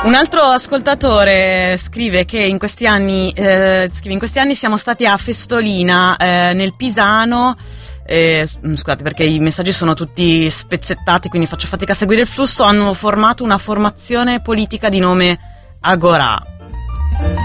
Un altro ascoltatore scrive che in questi anni siamo stati a Festolina, nel Pisano. Scusate perché i messaggi sono tutti spezzettati, quindi faccio fatica a seguire il flusso. Hanno formato una formazione politica di nome Agorà.